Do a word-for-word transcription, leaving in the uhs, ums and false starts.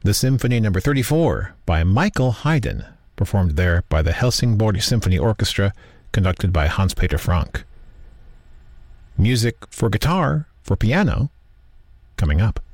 the Symphony Number thirty-four by Michael Haydn, performed there by the Helsingborg Symphony Orchestra, conducted by Hans-Peter Frank. Music for guitar, for piano, coming up.